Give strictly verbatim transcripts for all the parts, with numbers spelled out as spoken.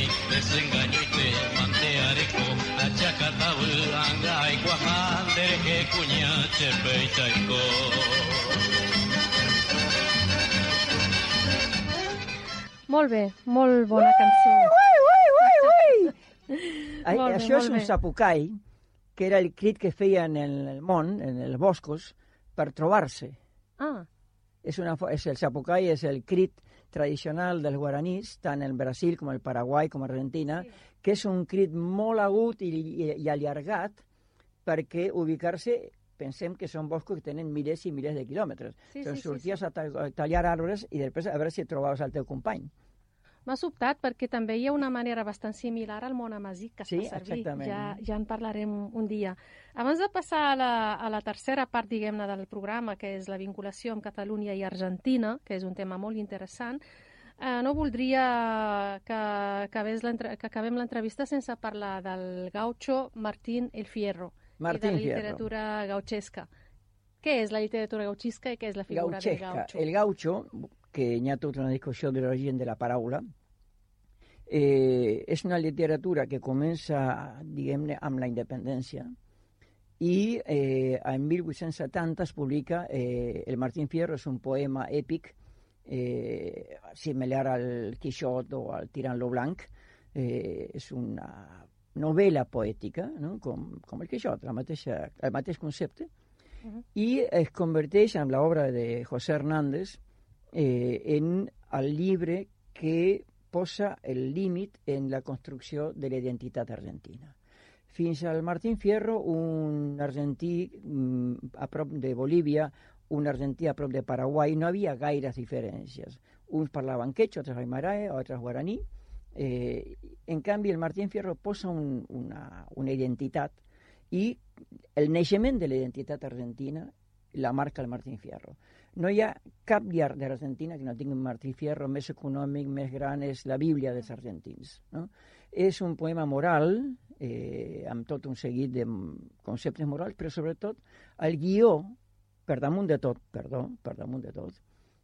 mai desengaño y te mantearé con achacatabu angai guajande que cuña chepe y chaico. Molt bé, molt bona cançó. Ui, ui, ui, ui! Ai, Molt bé, això és molt un bé. sapucai, que era el crit que feien en el món, en els boscos, per trobar-se. Ah, És una, fo- és el sapucai és el crit tradicional dels guaranís, tant en Brasil com el Paraguai com Argentina, que és un crit molt agut i, i, i allargat perquè ubicar-se, pensem que són boscos que tenen milers i milers de quilòmetres. Sí, Doncs sí, sí, sorties a, ta- a tallar arbres i després a veure si trobaves el teu company. m'ha sobtat perquè també hi ha una manera bastant similar al món amazic que es Sí, fa servir. exactament. Ja, ja en parlarem un dia. Abans de passar a la, a la tercera part, diguem-ne, del programa, que és la vinculació amb Catalunya i Argentina, que és un tema molt interessant, eh, no voldria que, acabés l'entre- que acabem l'entrevista sense parlar del gaucho Martín El Fierro Martín i de la Fierro. literatura gauchesca. Què és la literatura gauchesca i què és la figura del Gauchesca. gaucho? El gaucho, que hi ha tota una discussió de l'origen de la paraula, eh, és una literatura que comença, diguem-ne, amb la independència i eh, en mil vuit-cents setanta es publica eh, el Martín Fierro, és un poema èpic eh, similar al Quixot o al Tirant lo Blanc, eh, és una novel·la poètica, no? com, com el Quixot, la mateixa, el mateix concepte, i es converteix en l'obra de José Hernández eh, en el llibre que posa el límit en la construcció de la identitat argentina. Fins al Martín Fierro, un argentí mm, a prop de Bolívia, un argentí a prop de Paraguai, no havia gaires diferències. Uns parlaven quechua, altres aymarae, altres guaraní. Eh, en canvi, el Martín Fierro posa un, una, una identitat i el naixement de la identitat argentina la marca el Martín Fierro. No hi ha cap llar de l'Argentina que no tingui un Martín Fierro més econòmic, més gran, és la Bíblia dels argentins. No? És un poema moral, eh, amb tot un seguit de conceptes morals, però sobretot el guió, per damunt de tot, perdó, per damunt de tot,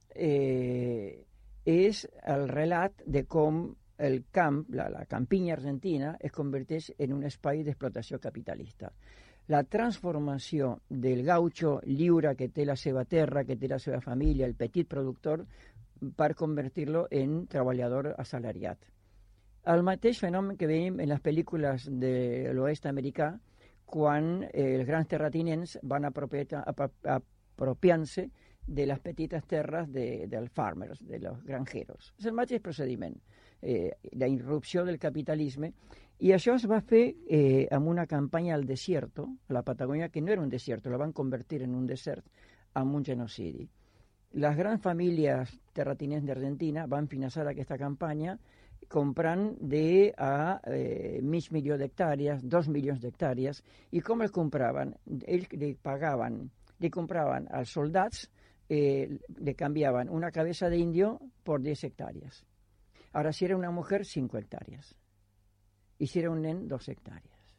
eh, és el relat de com el camp, la, la campinya argentina, es converteix en un espai d'explotació capitalista. La transformació del gaucho lliure que té la seva terra, que té la seva família, el petit productor, per convertir-lo en treballador assalariat. El mateix fenomen que veiem en les pel·lícules de l'oest americà, quan eh, els grans terratinents van apropiant-se de les petites terres de, dels farmers, de los granjeros. És el mateix procediment, eh, la irrupció del capitalisme, i això es va fer eh, amb una campanya al desierto, a la Patagònia, que no era un desierto, la van convertir en un desert amb un genocidi. Les grans famílies terratinents d'Argentina van finançar aquesta campanya comprant de a eh, mig milió d'hectàrees, dos milions d'hectàrees, i com els compraven? Ells li pagaven, li compraven als soldats, eh, le cambiaban una cabeza de indio por diez hectáreas. Ahora, si era una mujer, cinco hectáreas. I si era un nen, dos hectàrees.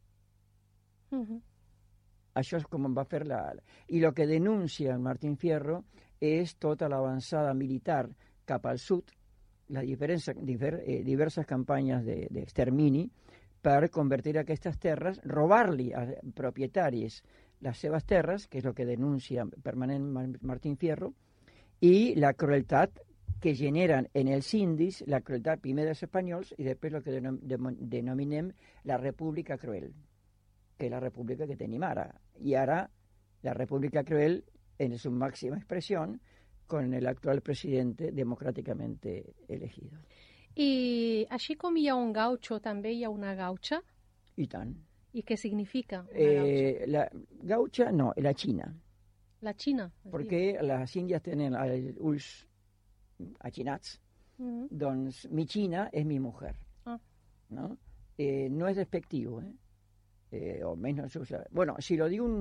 Uh-huh. Això és com va fer la... I el que denuncia el Martín Fierro és tota l'avançada militar cap al sud, les diverses, diver, eh, diverses campanyes d'extermini de, per convertir aquestes terres, robar-li a propietaris les seves terres, que és el que denuncia permanent Martín Fierro, i la crueltat que generen en els indis, la crueltat primer dels espanyols i després el que denom, denominem la República Cruel, que és la república que tenim ara. I ara la República Cruel en su máxima expresión con el actual presidente democráticamente elegido. I així com hi ha un gaucho, també hi ha una gaucha? I tant. I què significa una eh, la gaucha, no, la China. La Xina? Perquè diu. Les índies tenen els ulls achinats, uh-huh. Doncs mi China és mi mujer. Ah. ¿No? Eh, no és despectiu, eh? Eh, o menos, o sea, bueno, si lo diu un